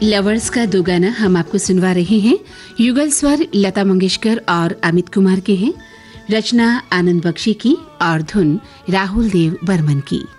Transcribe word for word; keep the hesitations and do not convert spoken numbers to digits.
Lovers का दो गाना हम आपको सुनवा रहे हैं। युगल स्वर लता मंगेशकर और अमित कुमार के हैं, रचना आनंद बख्शी की और धुन राहुल देव बर्मन की।